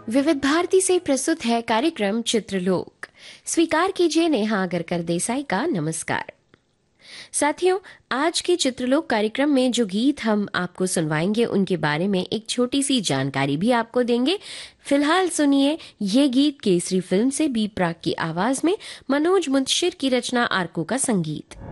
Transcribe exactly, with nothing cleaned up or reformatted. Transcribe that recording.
विविध भारती से प्रस्तुत है कार्यक्रम चित्रलोक। स्वीकार कीजिए नेहा अगरकर देसाई का नमस्कार। साथियों, आज के चित्रलोक कार्यक्रम में जो गीत हम आपको सुनवाएंगे उनके बारे में एक छोटी सी जानकारी भी आपको देंगे। फिलहाल सुनिए ये गीत केसरी फिल्म से बी प्राक की आवाज में, मनोज मुंतशिर की रचना, आर्को का संगीत।